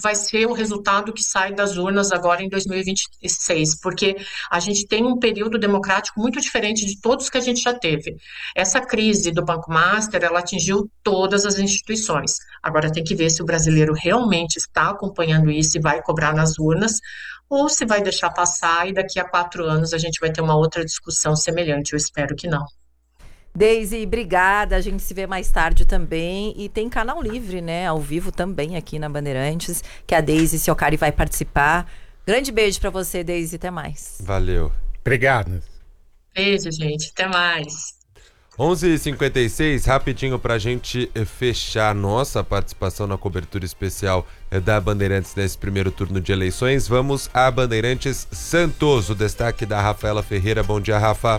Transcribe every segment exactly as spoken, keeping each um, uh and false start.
vai ser o resultado que sai das urnas agora em dois mil e vinte e seis, porque a gente tem um período democrático muito diferente de todos que a gente já teve. Essa crise do Banco Master, ela atingiu todas as instituições. Agora tem que ver se o brasileiro realmente está acompanhando isso e vai cobrar nas urnas, ou se vai deixar passar e daqui a quatro anos a gente vai ter uma outra discussão semelhante. Eu espero que não. Deise, obrigada, a gente se vê mais tarde também, e tem canal livre, né, ao vivo também aqui na Bandeirantes, que a Deise Ciocari vai participar. Grande beijo pra você, Deise, até mais. Valeu. Obrigado. Beijo, gente, até mais. onze e cinquenta e seis, rapidinho pra gente fechar nossa participação na cobertura especial da Bandeirantes nesse primeiro turno de eleições. Vamos a Bandeirantes Santos, o destaque da Rafaela Ferreira. Bom dia, Rafa.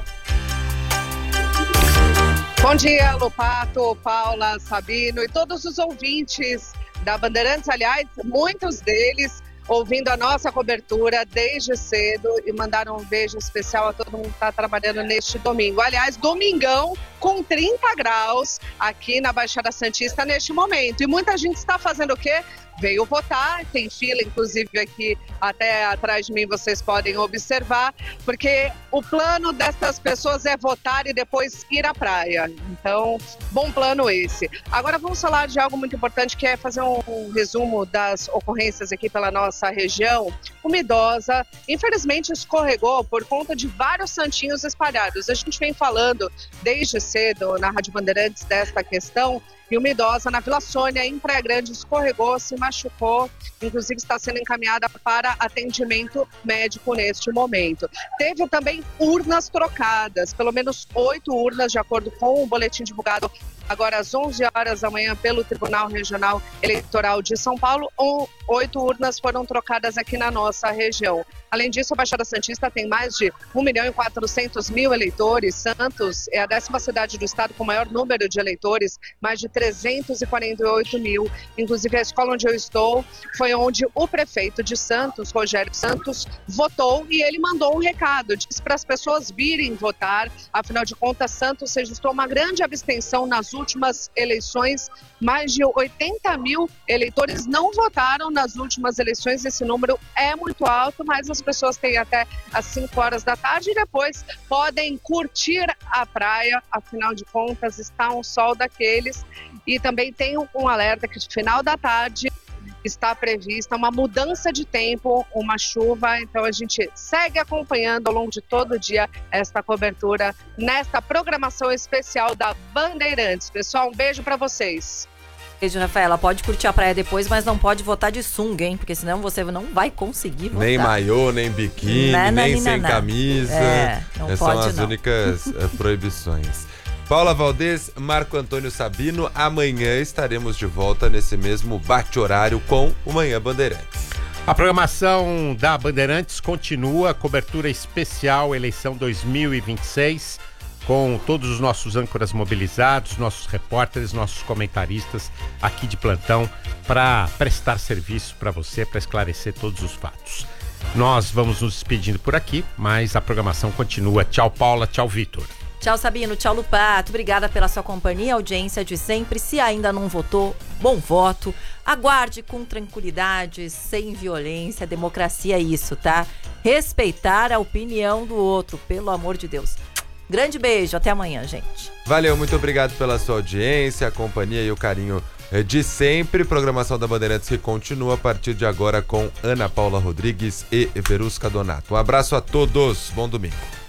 Bom dia, Lopato, Paula, Sabino e todos os ouvintes da Bandeirantes, aliás, muitos deles ouvindo a nossa cobertura desde cedo e mandaram um beijo especial a todo mundo que está trabalhando neste domingo. Aliás, domingão com trinta graus aqui na Baixada Santista neste momento. E muita gente está fazendo o quê? Veio votar, tem fila inclusive aqui até atrás de mim, vocês podem observar, porque o plano dessas pessoas é votar e depois ir à praia. Então, bom plano esse. Agora vamos falar de algo muito importante, que é fazer um, um resumo das ocorrências aqui pela nossa região. Uma idosa, infelizmente, escorregou por conta de vários santinhos espalhados. A gente vem falando desde cedo na Rádio Bandeirantes desta questão. E uma idosa na Vila Sônia, em Praia Grande, escorregou, se machucou, inclusive está sendo encaminhada para atendimento médico neste momento. Teve também urnas trocadas, pelo menos oito urnas, de acordo com o boletim divulgado agora às onze horas da manhã pelo Tribunal Regional Eleitoral de São Paulo. Oito urnas foram trocadas aqui na nossa região. Além disso, a Baixada Santista tem mais de um milhão e quatrocentos mil eleitores. Santos é a décima cidade do estado com o maior número de eleitores, mais de trezentos e quarenta e oito mil. Inclusive, a escola onde eu estou foi onde o prefeito de Santos, Rogério Santos, votou, e ele mandou um recado, disse para as pessoas virem votar. Afinal de contas, Santos registrou uma grande abstenção nas últimas eleições. Mais de oitenta mil eleitores não votaram nas últimas eleições. Esse número é muito alto, mas as pessoas têm até às cinco horas da tarde e depois podem curtir a praia. Afinal de contas, está um sol daqueles. E também tem um alerta que no final da tarde está prevista uma mudança de tempo, uma chuva. Então a gente segue acompanhando ao longo de todo o dia esta cobertura nesta programação especial da Bandeirantes. Pessoal, um beijo para vocês. Beijo, Rafaela. Pode curtir a praia depois, mas não pode votar de sunga, hein? Porque senão você não vai conseguir votar. Nem maiô, nem biquíni, não, não, nem não, sem não. camisa. É, não Essas pode, são as não. únicas uh, proibições. Paula Valdez, Marco Antônio Sabino, amanhã estaremos de volta nesse mesmo bate-horário com o Manhã Bandeirantes. A programação da Bandeirantes continua, cobertura especial eleição dois mil e vinte e seis, com todos os nossos âncoras mobilizados, nossos repórteres, nossos comentaristas aqui de plantão para prestar serviço para você, para esclarecer todos os fatos. Nós vamos nos despedindo por aqui, mas a programação continua. Tchau, Paula. Tchau, Vitor. Tchau, Sabino. Tchau, Lupato. Obrigada pela sua companhia, audiência de sempre. Se ainda não votou, bom voto. Aguarde com tranquilidade, sem violência. Democracia é isso, tá? Respeitar a opinião do outro, pelo amor de Deus. Grande beijo. Até amanhã, gente. Valeu, muito obrigado pela sua audiência, a companhia e o carinho de sempre. Programação da Bandeirantes que continua a partir de agora com Ana Paula Rodrigues e Verusca Donato. Um abraço a todos. Bom domingo.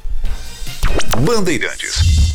Bandeirantes.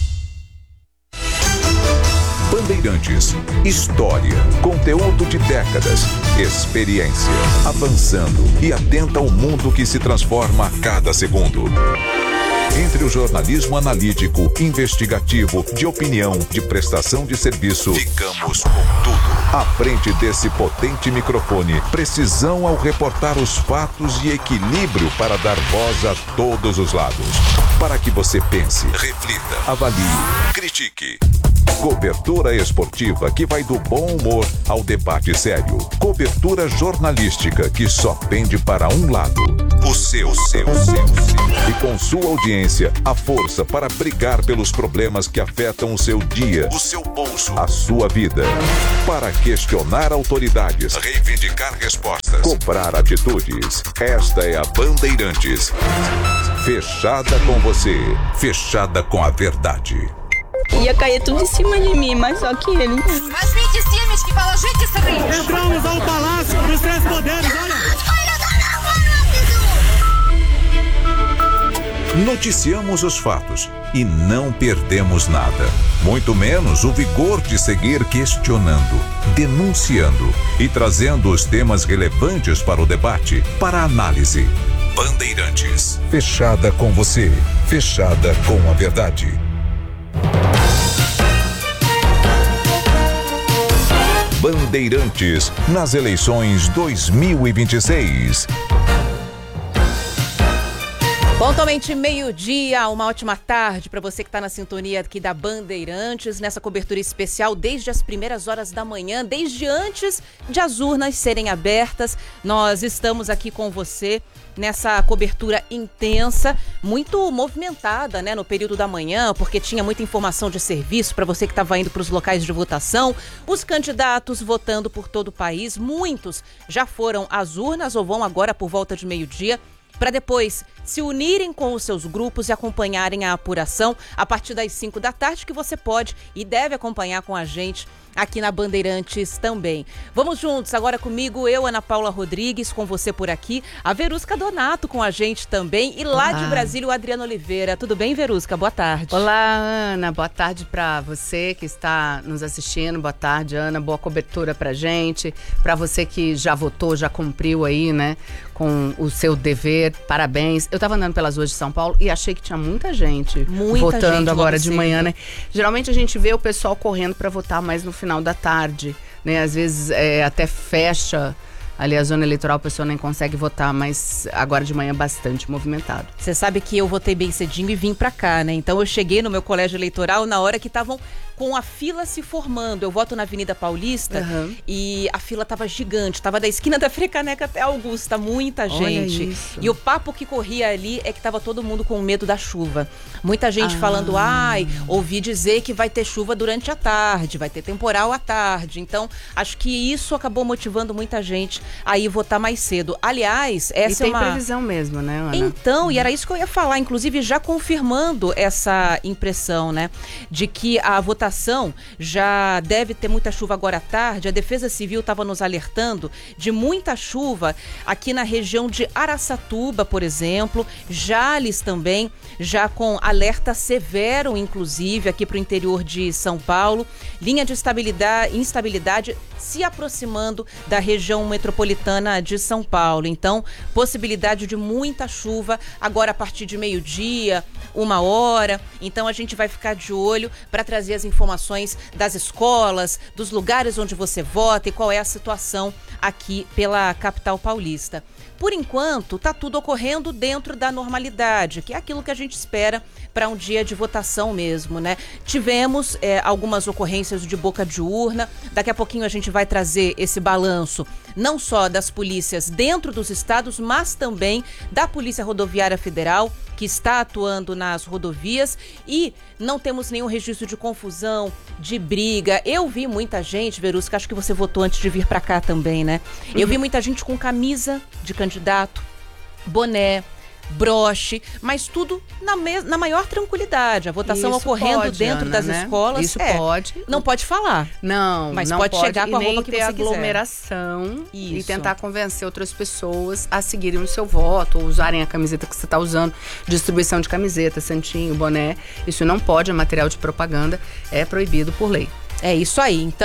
Bandeirantes. História, conteúdo de décadas, experiência, avançando e atenta ao mundo que se transforma a cada segundo. Entre o jornalismo analítico, investigativo, de opinião, de prestação de serviço, ficamos com tudo. À frente desse potente microfone, precisão ao reportar os fatos e equilíbrio para dar voz a todos os lados. Para que você pense, reflita, avalie, critique. Cobertura esportiva que vai do bom humor ao debate sério. Cobertura jornalística que só pende para um lado. O seu, o seu, o seu, o seu. E com sua audiência, a força para brigar pelos problemas que afetam o seu dia, o seu bolso, a sua vida. Para questionar autoridades, reivindicar respostas, cobrar atitudes. Esta é a Bandeirantes. Fechada com você, fechada com a verdade. Ia cair tudo em cima de mim, mas só que ele... As vinte filmes que falam, gente, isso aí. Entramos ao Palácio dos Três Poderes, olha. Noticiamos os fatos e não perdemos nada. Muito menos o vigor de seguir questionando, denunciando e trazendo os temas relevantes para o debate, para a análise. Bandeirantes. Fechada com você, fechada com a verdade. Bandeirantes nas eleições dois mil e vinte e seis. Pontualmente meio-dia, uma ótima tarde para você que está na sintonia aqui da Bandeirantes, nessa cobertura especial desde as primeiras horas da manhã, desde antes de as urnas serem abertas. Nós estamos aqui com você nessa cobertura intensa, muito movimentada, né, no período da manhã, porque tinha muita informação de serviço para você que estava indo para os locais de votação, os candidatos votando por todo o país, muitos já foram às urnas ou vão agora por volta de meio-dia, para depois se unirem com os seus grupos e acompanharem a apuração a partir das cinco da tarde, que você pode e deve acompanhar com a gente aqui na Bandeirantes também. Vamos juntos, agora comigo, eu, Ana Paula Rodrigues, com você por aqui, a Verusca Donato com a gente também, e lá de Brasília o Adriano Oliveira. Tudo bem, Verusca? Boa tarde. Olá, Ana, boa tarde para você que está nos assistindo, boa tarde, Ana, boa cobertura pra gente, para você que já votou, já cumpriu aí, né, com o seu dever, parabéns. Eu tava andando pelas ruas de São Paulo e achei que tinha muita gente muita votando gente agora de cedo. manhã, né? Geralmente a gente vê o pessoal correndo para votar mais no final da tarde, né? Às vezes é, até fecha ali a zona eleitoral, a pessoa nem consegue votar, mas agora de manhã é bastante movimentado. Você sabe que eu votei bem cedinho e vim pra cá, né? Então eu cheguei no meu colégio eleitoral na hora que estavam com a fila se formando. Eu voto na Avenida Paulista, uhum, e a fila tava gigante, tava da esquina da Frecaneca até Augusta, muita gente. Isso. E o papo que corria ali é que tava todo mundo com medo da chuva. Muita gente ah. falando, ai, ouvi dizer que vai ter chuva durante a tarde, vai ter temporal à tarde. Então, acho que isso acabou motivando muita gente a ir votar mais cedo. Aliás, essa e é uma... tem previsão mesmo, né, Ana? Então, uhum, e era isso que eu ia falar, inclusive já confirmando essa impressão, né, de que a votação já deve ter muita chuva agora à tarde. A Defesa Civil estava nos alertando de muita chuva aqui na região de Araçatuba, por exemplo, Jales também, já com alerta severo, inclusive, aqui para o interior de São Paulo. Linha de estabilidade, instabilidade se aproximando da região metropolitana de São Paulo. Então, possibilidade de muita chuva agora a partir de meio-dia, uma hora. Então, a gente vai ficar de olho para trazer as informações das escolas, dos lugares onde você vota e qual é a situação aqui pela capital paulista. Por enquanto, está tudo ocorrendo dentro da normalidade, que é aquilo que a gente espera para um dia de votação mesmo, né? Tivemos é, algumas ocorrências de boca de urna. Daqui a pouquinho a gente vai trazer esse balanço, não só das polícias dentro dos estados, mas também da Polícia Rodoviária Federal, que está atuando nas rodovias, e não temos nenhum registro de confusão, de briga. Eu vi muita gente, Verusca, acho que você votou antes de vir para cá também, né? Eu vi muita gente com camisa de candidato, boné, broche, mas tudo na, me- na maior tranquilidade. A votação Isso ocorrendo pode, dentro Ana, das né? escolas. Isso é, pode. Não pode falar. Não, mas não pode, pode chegar com a e nem roupa que ter você quiser. aglomeração. Isso. E tentar convencer outras pessoas a seguirem o seu voto, ou usarem a camiseta que você está usando. Distribuição de camiseta, santinho, boné. Isso não pode, é material de propaganda, é proibido por lei. É isso aí. Então,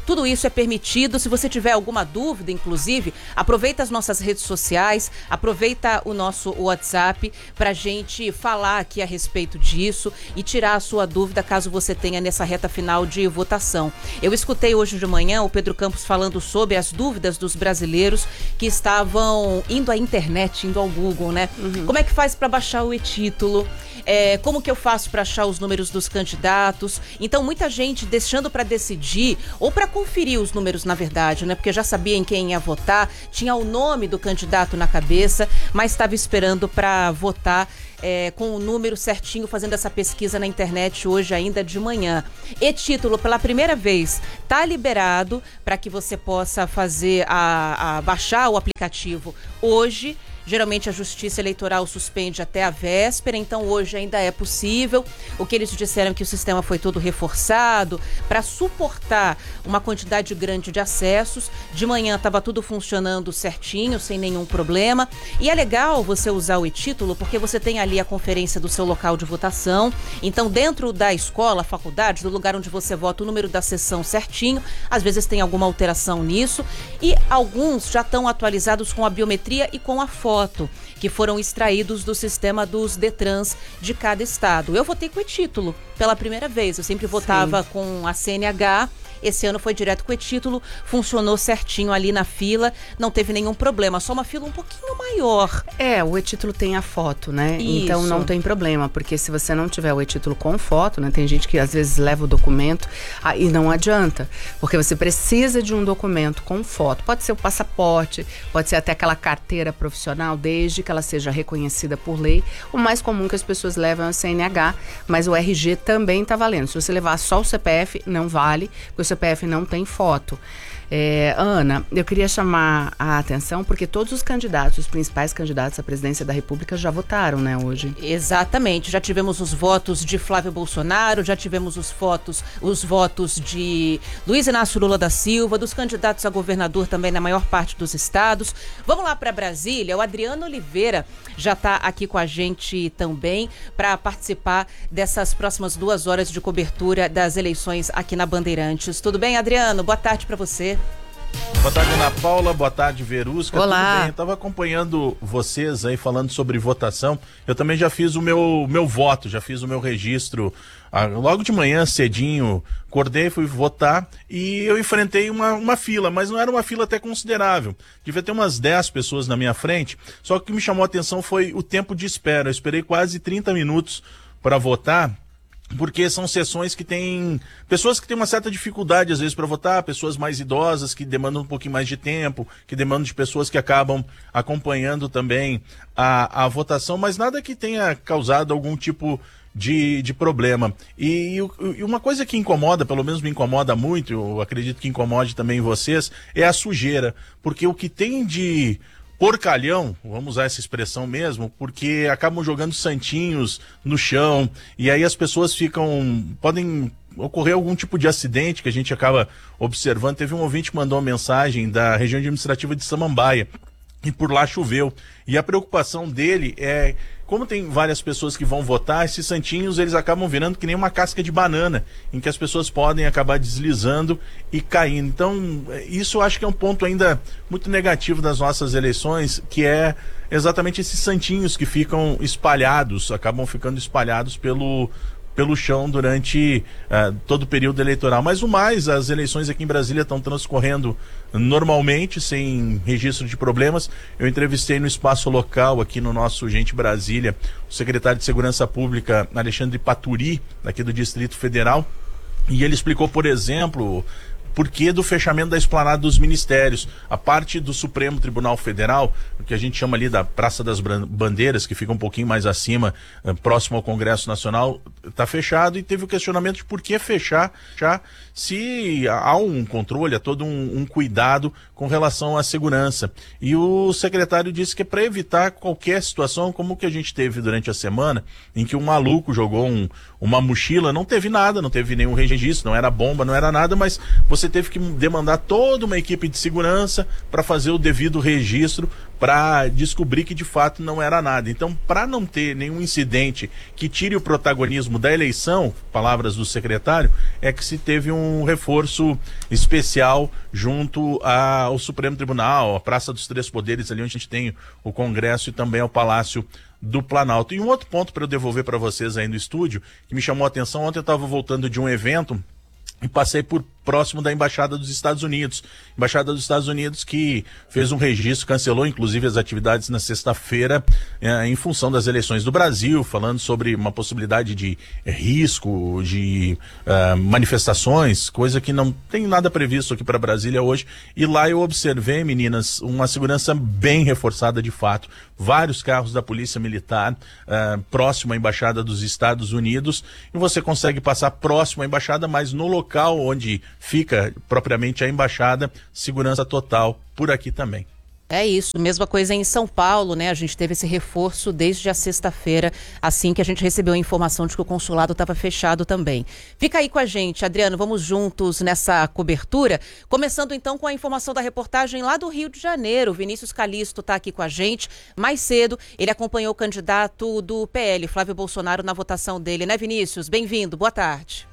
tudo isso é permitido. Se você tiver alguma dúvida, inclusive, aproveita as nossas redes sociais, aproveita o nosso WhatsApp pra gente falar aqui a respeito disso e tirar a sua dúvida caso você tenha nessa reta final de votação. Eu escutei hoje de manhã o Pedro Campos falando sobre as dúvidas dos brasileiros que estavam indo à internet, indo ao Google, né? Uhum. Como é que faz para baixar o e-título? É, como que eu faço para achar os números dos candidatos? Então, muita gente deixando para decidir ou para conferir os números, na verdade, né? Porque já sabia em quem ia votar, tinha o nome do candidato na cabeça, mas estava esperando para votar é, com o número certinho, fazendo essa pesquisa na internet hoje ainda de manhã. E-título, pela primeira vez, tá liberado para que você possa fazer a, a baixar o aplicativo hoje. Geralmente a Justiça Eleitoral suspende até a véspera, então hoje ainda é possível. O que eles disseram é que o sistema foi todo reforçado para suportar uma quantidade grande de acessos. De manhã estava tudo funcionando certinho, sem nenhum problema. E é legal você usar o e-título porque você tem ali a conferência do seu local de votação. Então, dentro da escola, faculdade, do lugar onde você vota, o número da sessão certinho. Às vezes tem alguma alteração nisso. E alguns já estão atualizados com a biometria e com a foto. Foto, que foram extraídos do sistema dos Detrans de cada estado. Eu votei com o e-título pela primeira vez, eu sempre votava Sim. com a C N H. Esse ano foi direto com o e-título, funcionou certinho ali na fila, não teve nenhum problema, só uma fila um pouquinho maior. É, o e-título tem a foto, né? Isso. Então não tem problema, porque se você não tiver o e-título com foto, né? Tem gente que às vezes leva o documento ah, e não adianta, porque você precisa de um documento com foto. Pode ser o passaporte, pode ser até aquela carteira profissional, desde que ela seja reconhecida por lei. O mais comum que as pessoas levam é o C N H, mas o R G também tá valendo. Se você levar só o C P F, não vale, porque o C P F não tem foto. É, Ana, eu queria chamar a atenção porque todos os candidatos, os principais candidatos à presidência da República já votaram, né, hoje? Exatamente, já tivemos os votos de Flávio Bolsonaro, já tivemos os votos, os votos de Luiz Inácio Lula da Silva, dos candidatos a governador também na maior parte dos estados. Vamos lá para Brasília, o Adriano Oliveira já está aqui com a gente também para participar dessas próximas duas horas de cobertura das eleições aqui na Bandeirantes. Tudo bem, Adriano? Boa tarde para você. Boa tarde, Ana Paula. Boa tarde, Verusca. Olá. Tudo bem? Eu estava acompanhando vocês aí falando sobre votação. Eu também já fiz o meu, meu voto, já fiz o meu registro. Ah, logo de manhã, cedinho, acordei, fui votar e eu enfrentei uma, uma fila, mas não era uma fila até considerável. Devia ter umas dez pessoas na minha frente, só que o que me chamou a atenção foi o tempo de espera. Eu esperei quase trinta minutos para votar, porque são sessões que tem pessoas que têm uma certa dificuldade às vezes para votar, pessoas mais idosas que demandam um pouquinho mais de tempo, que demandam de pessoas que acabam acompanhando também a, a votação, mas nada que tenha causado algum tipo de, de problema. E, e uma coisa que incomoda, pelo menos me incomoda muito, eu acredito que incomode também vocês, é a sujeira, porque o que tem de porcalhão, vamos usar essa expressão mesmo, porque acabam jogando santinhos no chão e aí as pessoas ficam, podem ocorrer algum tipo de acidente que a gente acaba observando. Teve um ouvinte que mandou uma mensagem da região administrativa de Samambaia e por lá choveu. E a preocupação dele é, como tem várias pessoas que vão votar, esses santinhos eles acabam virando que nem uma casca de banana, em que as pessoas podem acabar deslizando e caindo. Então, isso eu acho que é um ponto ainda muito negativo das nossas eleições, que é exatamente esses santinhos que ficam espalhados, acabam ficando espalhados pelo... pelo chão durante uh, todo o período eleitoral. Mas o mais, as eleições aqui em Brasília estão transcorrendo normalmente, sem registro de problemas. Eu entrevistei no espaço local, aqui no nosso Gente Brasília, o secretário de Segurança Pública, Alexandre Paturi, aqui do Distrito Federal, e ele explicou, por exemplo, por que do fechamento da esplanada dos ministérios. A parte do Supremo Tribunal Federal, o que a gente chama ali da Praça das Bandeiras, que fica um pouquinho mais acima, próximo ao Congresso Nacional, está fechado, e teve o questionamento de por que fechar, já, se há um controle, há todo um, um cuidado com relação à segurança. E o secretário disse que é para evitar qualquer situação como o que a gente teve durante a semana, em que um maluco jogou um, uma mochila, não teve nada, não teve nenhum registro, não era bomba, não era nada, mas você você teve que demandar toda uma equipe de segurança para fazer o devido registro, para descobrir que de fato não era nada. Então, para não ter nenhum incidente que tire o protagonismo da eleição, palavras do secretário, é que se teve um reforço especial junto ao Supremo Tribunal, a Praça dos Três Poderes, ali onde a gente tem o Congresso, e também ao Palácio do Planalto. E um outro ponto para eu devolver para vocês aí no estúdio, que me chamou a atenção: ontem eu estava voltando de um evento e passei por próximo da Embaixada dos Estados Unidos. Embaixada dos Estados Unidos que fez um registro, cancelou inclusive as atividades na sexta-feira eh, em função das eleições do Brasil, falando sobre uma possibilidade de eh, risco, de eh, manifestações, coisa que não tem nada previsto aqui para Brasília hoje. E lá eu observei, meninas, uma segurança bem reforçada de fato. Vários carros da Polícia Militar eh, próximo à Embaixada dos Estados Unidos, e você consegue passar próximo à Embaixada, mas no local onde fica propriamente a embaixada, segurança total por aqui também. É isso, mesma coisa em São Paulo, né? A gente teve esse reforço desde a sexta-feira, assim que a gente recebeu a informação de que o consulado estava fechado também. Fica aí com a gente, Adriano, vamos juntos nessa cobertura. Começando então com a informação da reportagem lá do Rio de Janeiro. O Vinícius Calisto está aqui com a gente. Mais cedo, ele acompanhou o candidato do P L, Flávio Bolsonaro, na votação dele, né, Vinícius? Bem-vindo, boa tarde.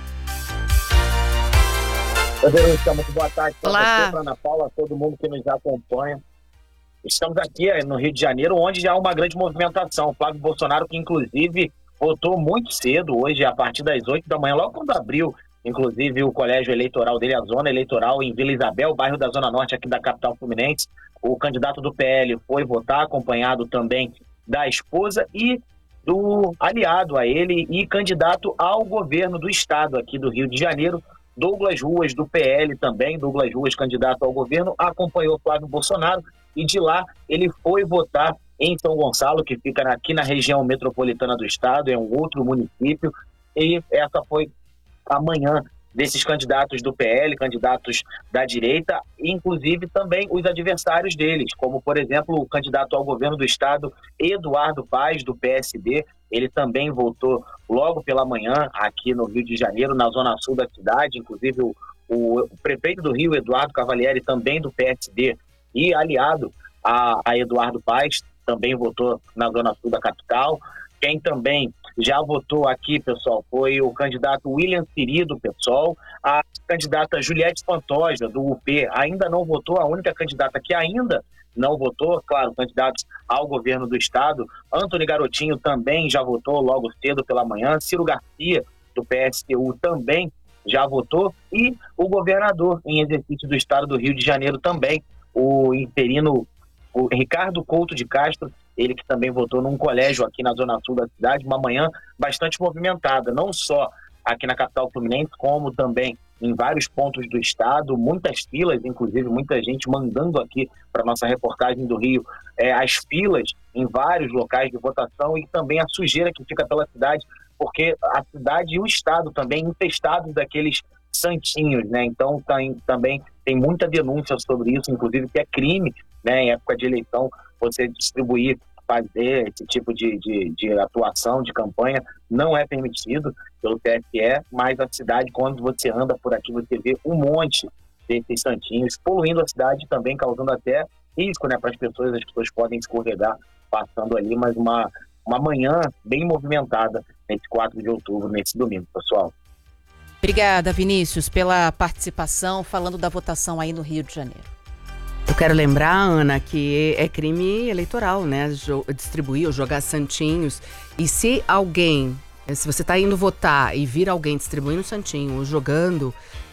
Oi, Verônica, muito boa tarde para Olá. você, para Ana Paula, todo mundo que nos acompanha. Estamos aqui no Rio de Janeiro, onde já há uma grande movimentação. O Flávio Bolsonaro, que inclusive votou muito cedo hoje, a partir das oito da manhã, logo quando abriu, inclusive, o colégio eleitoral dele, a zona eleitoral em Vila Isabel, bairro da Zona Norte aqui da capital fluminense. O candidato do P L foi votar, acompanhado também da esposa e do aliado a ele e candidato ao governo do estado aqui do Rio de Janeiro, Douglas Ruas, do P L também. Douglas Ruas, candidato ao governo, acompanhou Flávio Bolsonaro e de lá ele foi votar em São Gonçalo, que fica aqui na região metropolitana do estado, é um outro município, e essa foi a manhã desses candidatos do P L, candidatos da direita, inclusive também os adversários deles, como, por exemplo, o candidato ao governo do estado, Eduardo Paes, do P S D. Ele também votou logo pela manhã aqui no Rio de Janeiro, na zona sul da cidade. Inclusive o, o, o prefeito do Rio, Eduardo Cavalieri, também do P S D e aliado a, a Eduardo Paes, também votou na zona sul da capital. Quem também já votou aqui, pessoal, foi o candidato William Siri, do PSOL, a candidata Juliette Pantoja, do U P, ainda não votou, a única candidata que ainda não votou, claro, candidatos ao governo do estado. Antony Garotinho também já votou logo cedo pela manhã, Ciro Garcia, do P S T U, também já votou, e o governador em exercício do estado do Rio de Janeiro também, o interino o Ricardo Couto de Castro, ele que também votou num colégio aqui na zona sul da cidade, uma manhã bastante movimentada, não só aqui na capital fluminense, como também em vários pontos do estado, muitas filas, inclusive muita gente mandando aqui para nossa reportagem do Rio, é, as filas em vários locais de votação, e também a sujeira que fica pela cidade, porque a cidade e o estado também infestados daqueles santinhos, né? Então tem, também tem muita denúncia sobre isso, inclusive que é crime, né, em época de eleição, você distribuir, fazer esse tipo de, de, de atuação, de campanha, não é permitido pelo T S E, mas a cidade, quando você anda por aqui, você vê um monte desses santinhos, poluindo a cidade também, causando até risco, né, para as pessoas, as pessoas podem escorregar passando ali, mas uma, uma manhã bem movimentada nesse quatro de outubro, nesse domingo, pessoal. Obrigada, Vinícius, pela participação, falando da votação aí no Rio de Janeiro. Eu quero lembrar, Ana, que é crime eleitoral, né? Distribuir ou jogar santinhos. E se alguém, se você está indo votar e vir alguém distribuindo santinho ou jogando,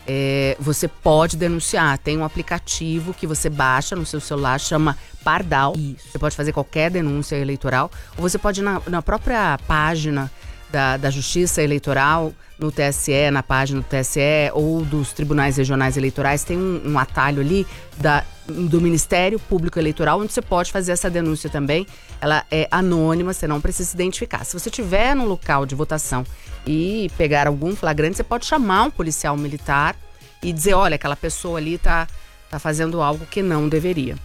é, você pode denunciar. Tem um aplicativo que você baixa no seu celular, chama Pardal. Isso. Você pode fazer qualquer denúncia eleitoral. Ou você pode ir na, na própria página da, da Justiça Eleitoral, no T S E, na página do T S E ou dos tribunais regionais eleitorais, tem um, um atalho ali da, do Ministério Público Eleitoral, onde você pode fazer essa denúncia também. Ela é anônima, você não precisa se identificar. Se você estiver no local de votação e pegar algum flagrante, você pode chamar um policial militar e dizer, olha, aquela pessoa ali tá, tá fazendo algo que não deveria.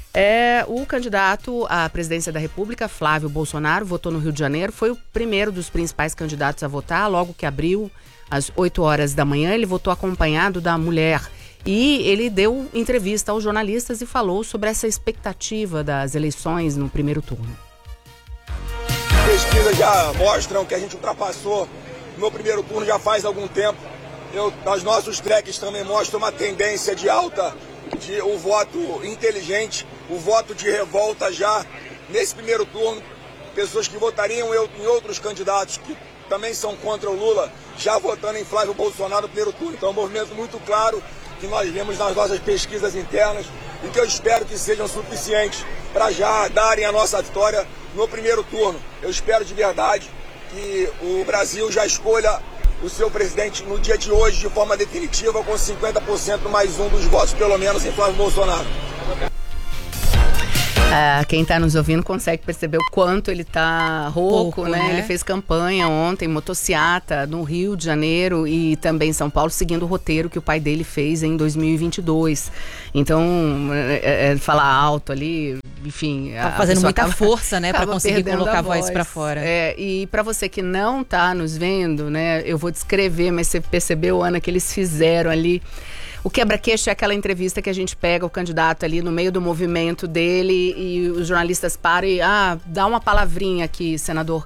É, o candidato à presidência da República, Flávio Bolsonaro, votou no Rio de Janeiro, foi o primeiro dos principais candidatos a votar, logo que abriu às oito horas da manhã, ele votou acompanhado da mulher. E ele deu entrevista aos jornalistas e falou sobre essa expectativa das eleições no primeiro turno. Pesquisas já mostram que a gente ultrapassou no primeiro turno já faz algum tempo. Eu, os nossos tracks também mostram uma tendência de alta, de o voto inteligente, o voto de revolta já nesse primeiro turno. Pessoas que votariam em outros candidatos que também são contra o Lula, já votando em Flávio Bolsonaro no primeiro turno. Então é um movimento muito claro que nós vemos nas nossas pesquisas internas e que eu espero que sejam suficientes para já darem a nossa vitória no primeiro turno. Eu espero de verdade que o Brasil já escolha o seu presidente no dia de hoje de forma definitiva com cinquenta por cento mais um dos votos, pelo menos, em Flávio Bolsonaro. Ah, quem está nos ouvindo consegue perceber o quanto ele está rouco, Pouco, né? né? Ele fez campanha ontem, motociata, no Rio de Janeiro e também em São Paulo, seguindo o roteiro que o pai dele fez em dois mil e vinte e dois. Então, é, é, falar alto ali, enfim... Tá fazendo muita acaba, força, né? Para conseguir colocar a voz, voz para fora. É, e para você que não está nos vendo, né? Eu vou descrever, mas você percebeu, Ana, que eles fizeram ali... O quebra-queixo é aquela entrevista que a gente pega o candidato ali no meio do movimento dele e os jornalistas param e, ah, dá uma palavrinha aqui, senador.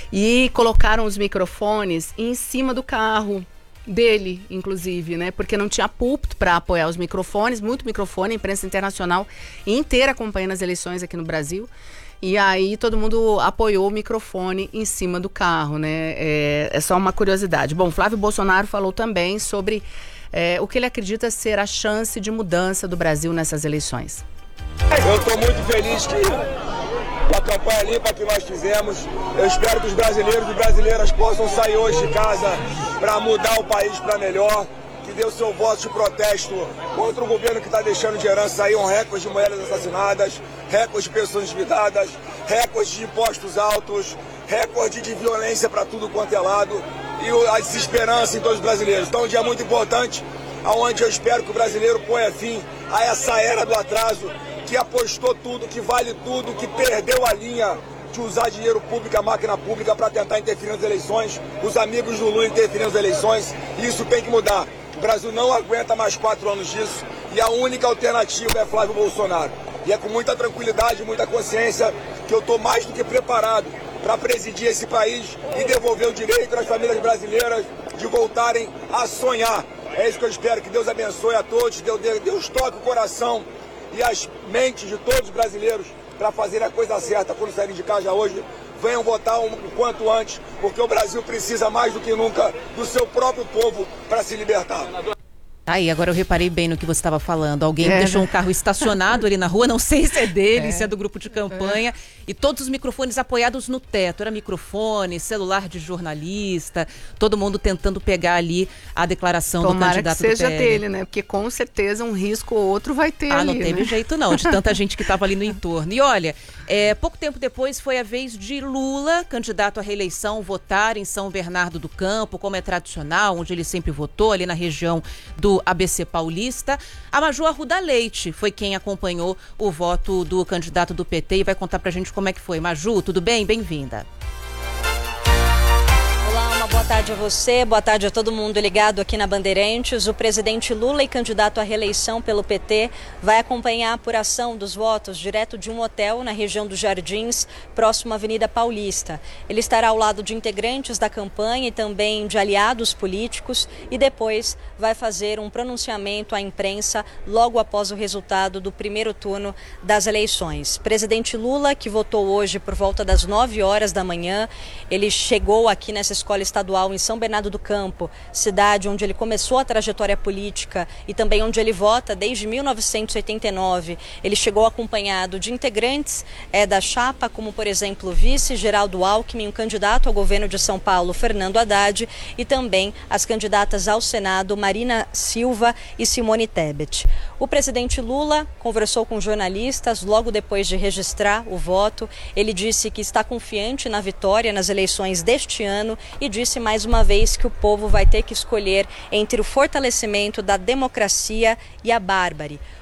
E colocaram os microfones em cima do carro dele, inclusive, né? Porque não tinha púlpito para apoiar os microfones, muito microfone, a imprensa internacional inteira acompanhando as eleições aqui no Brasil. E aí todo mundo apoiou o microfone em cima do carro, né? É, é só uma curiosidade. Bom, Flávio Bolsonaro falou também sobre é, o que ele acredita ser a chance de mudança do Brasil nessas eleições. Eu estou muito feliz que, com a campanha limpa que nós fizemos, eu espero que os brasileiros e brasileiras possam sair hoje de casa para mudar o país para melhor, que dê o seu voto de protesto contra o governo que está deixando de herança aí um recorde de mulheres assassinadas, recorde de pessoas endividadas, recorde de impostos altos, recorde de violência para tudo quanto é lado e a desesperança em todos os brasileiros. Então é um dia muito importante, onde eu espero que o brasileiro ponha fim a essa era do atraso, que apostou tudo, que vale tudo, que perdeu a linha de usar dinheiro público, a máquina pública para tentar interferir nas eleições, os amigos do Lula interferindo nas eleições, e isso tem que mudar. O Brasil não aguenta mais quatro anos disso e a única alternativa é Flávio Bolsonaro. E é com muita tranquilidade, muita consciência que eu estou mais do que preparado para presidir esse país e devolver o direito às famílias brasileiras de voltarem a sonhar. É isso que eu espero, que Deus abençoe a todos, Deus, Deus toque o coração e as mentes de todos os brasileiros para fazer a coisa certa quando saírem de casa hoje. Venham votar o quanto antes, porque o Brasil precisa mais do que nunca do seu próprio povo para se libertar. Tá aí, agora eu reparei bem no que você estava falando. Alguém é. deixou um carro estacionado ali na rua, não sei se é dele, é. se é do grupo de campanha, é. e todos os microfones apoiados no teto. Era microfone, celular de jornalista, todo mundo tentando pegar ali a declaração Tomara do candidato que seja do P L. dele, né? Porque com certeza um risco ou outro vai ter ah, ali, não teve né? jeito não, de tanta gente que estava ali no entorno. E olha, é, pouco tempo depois foi a vez de Lula, candidato à reeleição, votar em São Bernardo do Campo, como é tradicional, onde ele sempre votou, ali na região do A B C Paulista. A Maju Arruda Leite foi quem acompanhou o voto do candidato do P T e vai contar pra gente como é que foi. Maju, tudo bem? Bem-vinda. Olá, uma boa tarde a você, boa tarde a todo mundo ligado aqui na Bandeirantes. O presidente Lula e candidato à reeleição pelo P T vai acompanhar a apuração dos votos direto de um hotel na região dos Jardins, próximo à Avenida Paulista. Ele estará ao lado de integrantes da campanha e também de aliados políticos e depois vai fazer um pronunciamento à imprensa logo após o resultado do primeiro turno das eleições. Presidente Lula, que votou hoje por volta das nove horas da manhã, ele chegou aqui nessa escola estadual em São Bernardo do Campo, cidade onde ele começou a trajetória política e também onde ele vota desde mil novecentos e oitenta e nove. Ele chegou acompanhado de integrantes é, da chapa, como por exemplo o vice Geraldo Alckmin, o candidato ao governo de São Paulo, Fernando Haddad, e também as candidatas ao Senado, Marina Silva e Simone Tebet. O presidente Lula conversou com jornalistas logo depois de registrar o voto. Ele disse que está confiante na vitória nas eleições deste ano e disse mais uma vez que o povo vai ter que escolher entre o fortalecimento da democracia e a bárbare.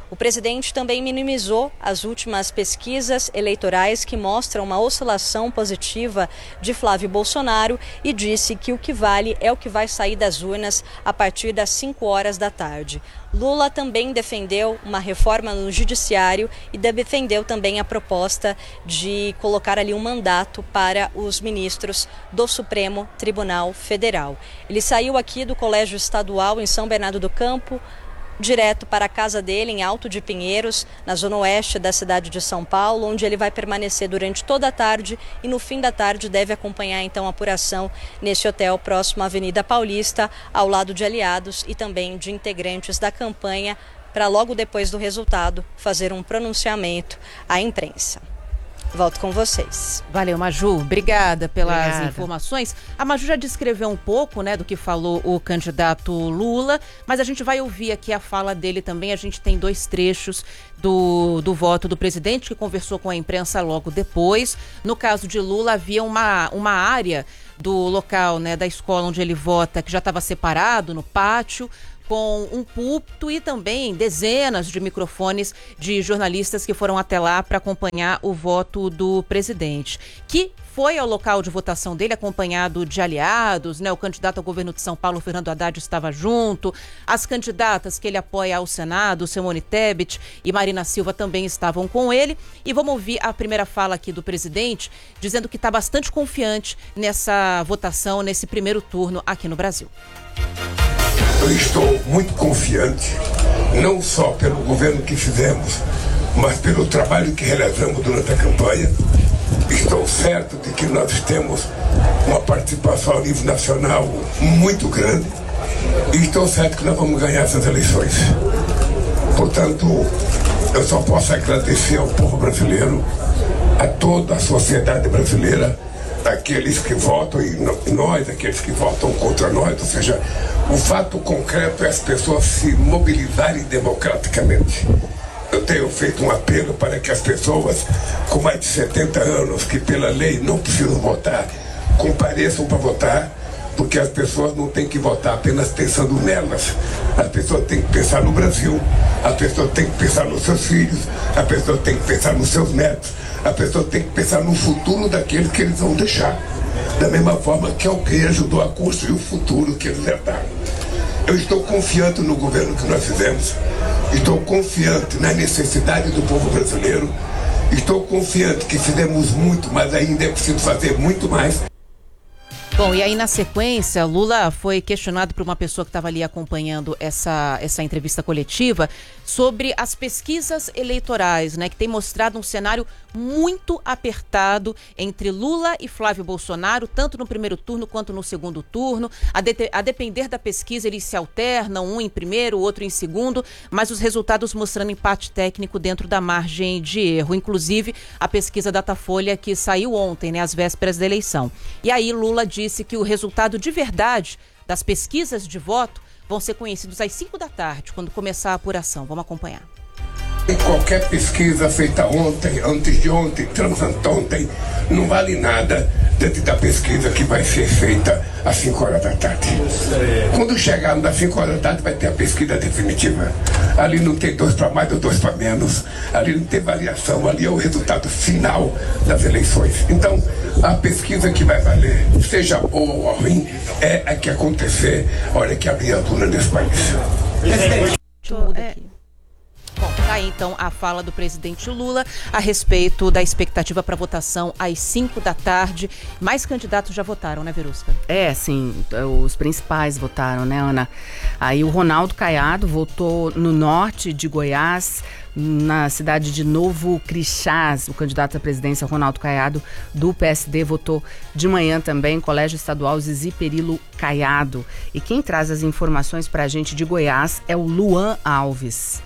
O presidente também minimizou as últimas pesquisas eleitorais que mostram uma oscilação positiva de Flávio Bolsonaro e disse que o que vale é o que vai sair das urnas a partir das cinco horas da tarde. Lula também defendeu uma reforma no judiciário e defendeu também a proposta de colocar ali um mandato para os ministros do Supremo Tribunal Federal. Ele saiu aqui do Colégio Estadual em São Bernardo do Campo, direto para a casa dele em Alto de Pinheiros, na zona oeste da cidade de São Paulo, onde ele vai permanecer durante toda a tarde e no fim da tarde deve acompanhar então a apuração nesse hotel próximo à Avenida Paulista, ao lado de aliados e também de integrantes da campanha, para logo depois do resultado fazer um pronunciamento à imprensa. Volto com vocês. Valeu, Maju. Obrigada pelas Obrigada. informações. A Maju já descreveu um pouco, né, do que falou o candidato Lula, mas a gente vai ouvir aqui a fala dele também. A gente tem dois trechos do, do voto do presidente, que conversou com a imprensa logo depois. No caso de Lula, havia uma, uma área do local, né, da escola onde ele vota, que já estava separado no pátio, com um púlpito e também dezenas de microfones de jornalistas que foram até lá para acompanhar o voto do presidente, que foi ao local de votação dele acompanhado de aliados, né? O candidato ao governo de São Paulo, Fernando Haddad, estava junto, as candidatas que ele apoia ao Senado, Simone Tebet e Marina Silva, também estavam com ele. E vamos ouvir a primeira fala aqui do presidente, dizendo que está bastante confiante nessa votação, nesse primeiro turno aqui no Brasil. Eu estou muito confiante, não só pelo governo que fizemos, mas pelo trabalho que realizamos durante a campanha. Estou certo de que nós temos uma participação a nível nacional muito grande e estou certo que nós vamos ganhar essas eleições. Portanto, eu só posso agradecer ao povo brasileiro, a toda a sociedade brasileira, aqueles que votam e nós, aqueles que votam contra nós, ou seja, o fato concreto é as pessoas se mobilizarem democraticamente. Eu tenho feito um apelo para que as pessoas com mais de setenta anos, que pela lei não precisam votar, compareçam para votar, porque as pessoas não têm que votar apenas pensando nelas. As pessoas têm que pensar no Brasil, as pessoas têm que pensar nos seus filhos, as pessoas têm que pensar nos seus netos, a pessoa tem que pensar no futuro daqueles que eles vão deixar, da mesma forma que alguém ajudou a construir o futuro que eles herdaram. Eu estou confiante no governo que nós fizemos, estou confiante na necessidade do povo brasileiro, estou confiante que fizemos muito, mas ainda é preciso fazer muito mais. Bom, e aí na sequência, Lula foi questionado por uma pessoa que estava ali acompanhando essa, essa entrevista coletiva sobre as pesquisas eleitorais, né, que tem mostrado um cenário muito apertado entre Lula e Flávio Bolsonaro, tanto no primeiro turno quanto no segundo turno. A, de, a depender da pesquisa, eles se alternam, um em primeiro, o outro em segundo, mas os resultados mostrando empate técnico dentro da margem de erro. Inclusive, a pesquisa Datafolha que saiu ontem, né, às vésperas da eleição. E aí Lula disse que o resultado de verdade das pesquisas de voto vão ser conhecidos às cinco da tarde, quando começar a apuração. Vamos acompanhar. Em qualquer pesquisa feita ontem, antes de ontem, transanteontem, não vale nada dentro da pesquisa que vai ser feita às cinco horas da tarde. Quando chegarmos às cinco horas da tarde, vai ter a pesquisa definitiva. Ali não tem dois para mais ou dois para menos. Ali não tem variação. Ali é o resultado final das eleições. Então, a pesquisa que vai valer, seja boa ou ruim, é a que acontecer a hora que abrir a urna nesse país. Deixa eu mudar aqui. Bom, tá aí então a fala do presidente Lula a respeito da expectativa para votação às cinco da tarde. Mais candidatos já votaram, né, Verusca? É, sim, os principais votaram, né, Ana? Aí o Ronaldo Caiado votou no norte de Goiás, na cidade de Novo Crixás. O candidato à presidência, Ronaldo Caiado, do P S D, votou de manhã também, Colégio Estadual Zizi Perilo Caiado. E quem traz as informações para a gente de Goiás é o Luan Alves.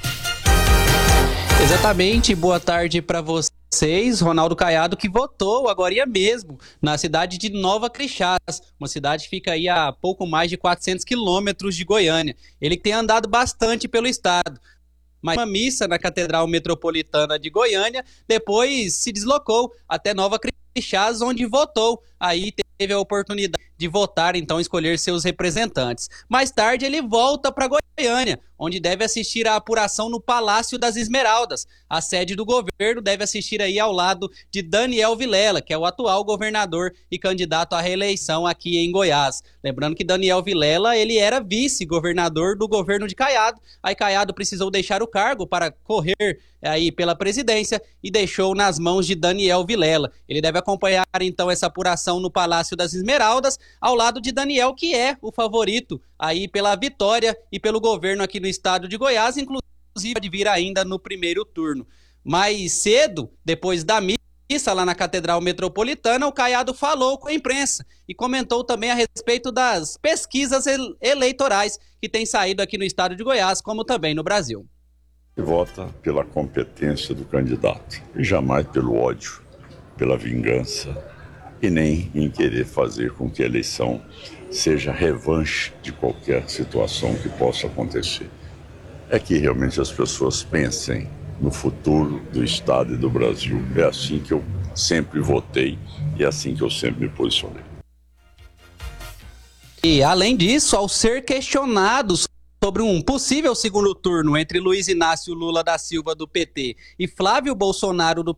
Exatamente, boa tarde para vocês. Ronaldo Caiado, que votou agorinha mesmo na cidade de Nova Crixás, uma cidade que fica aí a pouco mais de quatrocentos quilômetros de Goiânia. Ele tem andado bastante pelo estado, mas uma missa na Catedral Metropolitana de Goiânia, depois se deslocou até Nova Crixás, onde votou. Aí teve a oportunidade de votar, então escolher seus representantes. Mais tarde ele volta para Goiânia, onde deve assistir à apuração no Palácio das Esmeraldas. A sede do governo deve assistir aí ao lado de Daniel Vilela, que é o atual governador e candidato à reeleição aqui em Goiás. Lembrando que Daniel Vilela, ele era vice-governador do governo de Caiado. Aí Caiado precisou deixar o cargo para correr aí pela presidência e deixou nas mãos de Daniel Vilela. Ele deve acompanhar então essa apuração no Palácio das Esmeraldas, ao lado de Daniel, que é o favorito aí pela vitória e pelo governo aqui no estado de Goiás, inclusive pode vir ainda no primeiro turno. Mais cedo, depois da missa lá na Catedral Metropolitana, o Caiado falou com a imprensa e comentou também a respeito das pesquisas eleitorais que têm saído aqui no estado de Goiás, como também no Brasil. Vota pela competência do candidato e jamais pelo ódio, pela vingança e nem em querer fazer com que a eleição seja revanche de qualquer situação que possa acontecer. É que realmente as pessoas pensem no futuro do Estado e do Brasil. É assim que eu sempre votei e é assim que eu sempre me posicionei. E além disso, ao ser questionado sobre um possível segundo turno entre Luiz Inácio Lula da Silva do P T e Flávio Bolsonaro do